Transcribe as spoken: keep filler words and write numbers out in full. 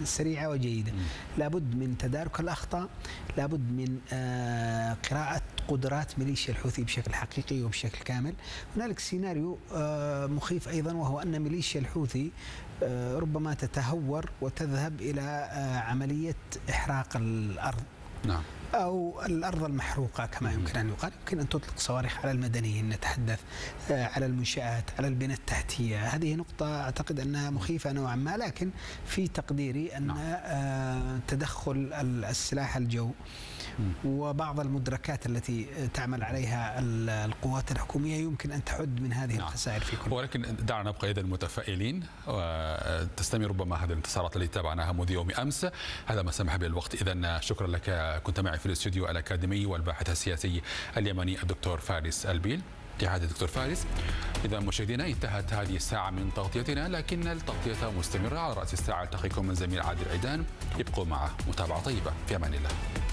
سريعة وجيدة. لابد من تدارك الأخطاء، لابد من قراءة قدرات ميليشيا الحوثي بشكل حقيقي وبشكل كامل. هنالك سيناريو مخيف أيضا، وهو أن ميليشيا الحوثي ربما تتهور وتذهب إلى عملية إحراق الأرض. نعم. أو الأرض المحروقة كما يمكن أن يقال. يمكن أن تطلق صواريخ على المدنيين، نتحدث على المنشآت، على البنى التحتية. هذه نقطة أعتقد أنها مخيفة نوعا ما، لكن في تقديري أن نعم. تدخل السلاح الجو وبعض المدركات التي تعمل عليها القوات الحكومية يمكن أن تحد من هذه نعم. الخسائر في كل. ولكن دعنا نبقى يدا متفائلين، وتستمر ربما هذه الانتصارات التي تابعناها منذ يوم أمس. هذا ما سمح به الوقت. إذن شكرا لك، كنت معي في الاستوديو الأكاديمي والباحث السياسي اليمني الدكتور فارس البيل. إعادة دكتور فارس. إذا مشاهدينا انتهت هذه الساعة من تغطيتنا، لكن التغطية مستمرة. على رأس الساعة التقيكم من زميل عادل عيدان. ابقوا مع متابعة طيبة. في أمان الله.